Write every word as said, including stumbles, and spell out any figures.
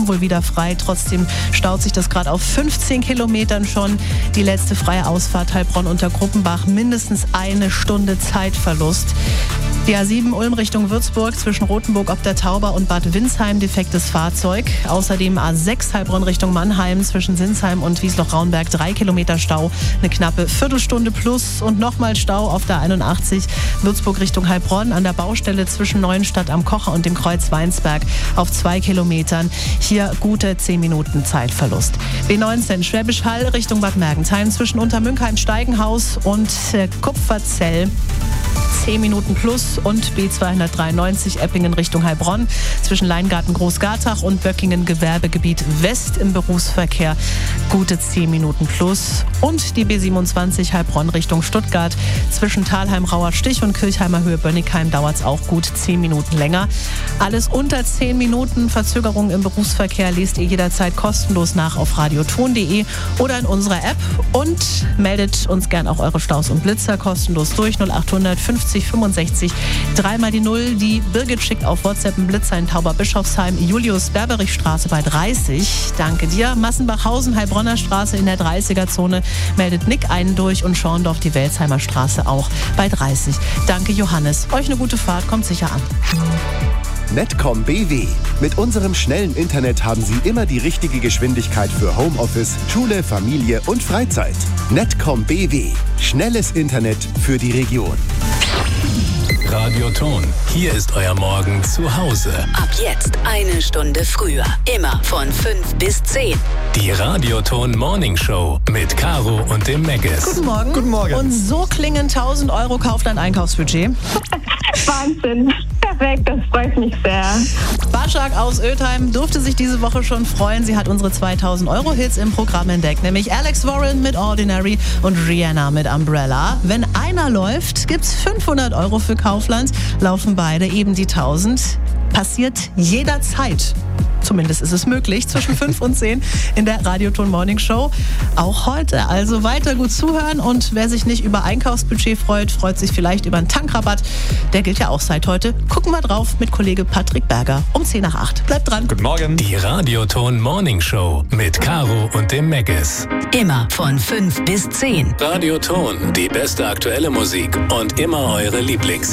Bochum wohl wieder frei. Trotzdem staut sich das gerade auf fünfzehn Kilometern schon. Die letzte freie Ausfahrt Heilbronn unter Gruppenbach. Mindestens eine Stunde Zeitverlust. Die A sieben Ulm Richtung Würzburg zwischen Rothenburg ob der Tauber und Bad Windsheim defektes Fahrzeug. Außerdem A sechs Heilbronn Richtung Mannheim zwischen Sinsheim und Wiesloch-Raunberg drei Kilometer Stau. Eine knappe Viertelstunde plus und nochmal Stau auf der einundachtzig Würzburg Richtung Heilbronn an der Baustelle zwischen Neuenstadt am Kocher und dem Kreuz Weinsberg auf zwei Kilometern. Hier gute zehn Minuten Zeitverlust. B neunzehn Schwäbisch Hall Richtung Bad Mergentheim zwischen Untermünkheim-Steigenhaus und äh, Kupferzell. zehn Minuten plus und B zweihundertdreiundneunzig Eppingen Richtung Heilbronn zwischen Leingarten Großgartach und Böckingen Gewerbegebiet West im Berufsverkehr gute zehn Minuten plus und die B siebenundzwanzig Heilbronn Richtung Stuttgart zwischen Thalheim Rauer Stich und Kirchheimer Höhe Bönnigheim dauert es auch gut zehn Minuten länger. Alles unter zehn Minuten Verzögerung im Berufsverkehr lest ihr jederzeit kostenlos nach auf radioton punkt de oder in unserer App und meldet uns gern auch eure Staus und Blitzer kostenlos durch null achthundert fünfzig fünfundsechzig dreimal die Null. Die Birgit schickt auf WhatsApp einen Blitzer in Tauberbischofsheim, Julius-Berberich-Straße bei dreißig. Danke dir. Massenbachhausen, Heilbronner Straße in der dreißiger-Zone meldet Nick einen durch und Schorndorf die Welsheimer Straße auch bei dreißig. Danke Johannes. Euch eine gute Fahrt, kommt sicher an. Netcom B W. Mit unserem schnellen Internet haben Sie immer die richtige Geschwindigkeit für Homeoffice, Schule, Familie und Freizeit. Netcom B W. Schnelles Internet für die Region. Radioton. Hier ist euer Morgen zu Hause. Ab jetzt eine Stunde früher. Immer von fünf bis zehn. Die Radioton Morning Show mit Caro und dem Megges. Guten Morgen. Guten Morgen. Und so klingen tausend Euro kauft ein Einkaufsbudget. Wahnsinn. Perfekt, das freut mich sehr. Başak aus Ötheim durfte sich diese Woche schon freuen. Sie hat unsere zweitausend Euro Hits im Programm entdeckt, nämlich Alex Warren mit Ordinary und Rihanna mit Umbrella. Wenn einer läuft, gibt's fünfhundert Euro für Kaufland. Laufen beide eben die tausend. Passiert jederzeit. Zumindest ist es möglich, zwischen fünf und zehn in der Radioton Morning Show. Auch heute. Also weiter gut zuhören und wer sich nicht über Einkaufsbudget freut, freut sich vielleicht über einen Tankrabatt. Der gilt ja auch seit heute. Gucken wir drauf mit Kollege Patrick Berger um zehn nach acht. Bleibt dran. Guten Morgen. Die Radioton Morning Show mit Caro und dem Megges. Immer von fünf bis zehn. Radioton, die beste aktuelle Musik und immer eure Lieblings